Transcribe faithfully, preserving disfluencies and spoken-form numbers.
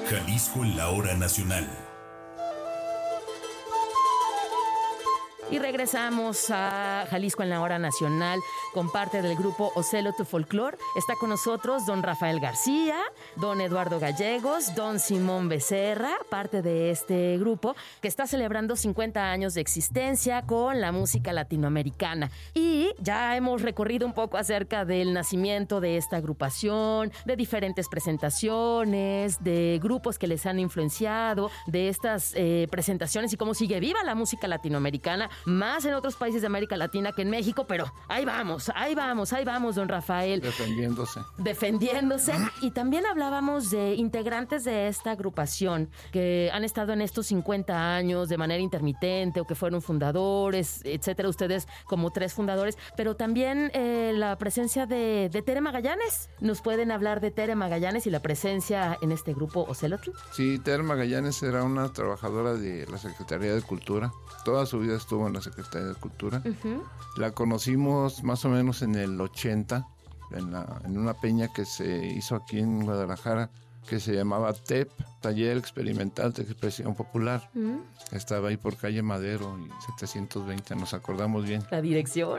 Jalisco en la hora nacional. Y regresamos a Jalisco en la hora nacional con parte del grupo Oceloto Folklore. Está con nosotros don Rafael García, don Eduardo Gallegos, don Simón Becerra, parte de este grupo que está celebrando cincuenta años de existencia con la música latinoamericana. Y ya hemos recorrido un poco acerca del nacimiento de esta agrupación, de diferentes presentaciones, de grupos que les han influenciado, de estas eh, presentaciones y cómo sigue viva la música latinoamericana, más en otros países de América Latina que en México, pero ahí vamos, ahí vamos, ahí vamos, don Rafael. Defendiéndose. Defendiéndose. Y también hablábamos de integrantes de esta agrupación que han estado en estos cincuenta años de manera intermitente o que fueron fundadores, etcétera. Ustedes como tres fundadores, pero también eh, la presencia de, de Tere Magallanes. ¿Nos pueden hablar de Tere Magallanes y la presencia en este grupo Ocelotl? Sí, Tere Magallanes era una trabajadora de la Secretaría de Cultura. Toda su vida estuvo en la Secretaría de Cultura. Uh-huh. La conocimos más o menos en el ochenta, en, la, en una peña que se hizo aquí en Guadalajara, que se llamaba T E P, Taller Experimental de Expresión Popular. Uh-huh. Estaba ahí por calle Madero y setecientos veinte, nos acordamos bien. La dirección.